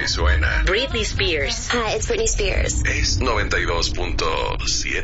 Y suena Britney Spears. Hi, it's Britney Spears. es 92.7.